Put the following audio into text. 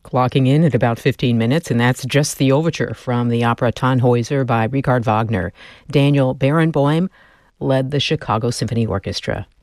Clocking in at about 15 minutes, and that's just the overture from the opera Tannhäuser by Richard Wagner. Daniel Barenboim led the Chicago Symphony Orchestra.